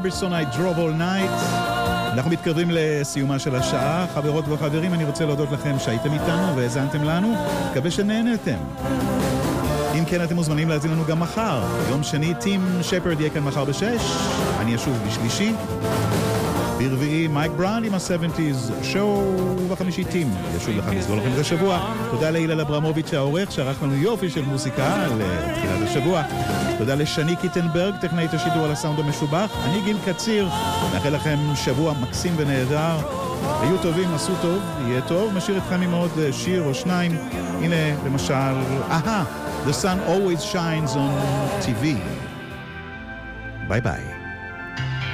אורביסון, I drove all night. אנחנו מתקרבים לסיומה של השעה. חברות וחברים, אני רוצה להודות לכם שהייתם איתנו והזנתם לנו. מקווה שנהנתם. אם כן, אתם מוזמנים להזין לנו גם מחר. יום שני, טים שפרד יהיה כאן מחר ב-6. אני אשוב בשלישי. ברביעי, מייק בראון עם ה-70's שואו, ובחמישי טים ישוב לכאן לסגור לכם את השבוע. תודה להילל אברמוביץ' העורך שערך לנו יופי של מוזיקה לתחילת השבוע. תודה לשני קיטנברג, טכנאית השידור על הסאונד המשובח. אני גיל קציר, מאחל לכם שבוע מקסים ונהדר. היו טובים, עשו טוב, יהיה טוב. משאיר אתכם עם עוד שיר או שניים. הנה למשל, The sun always shines on TV. ביי ביי.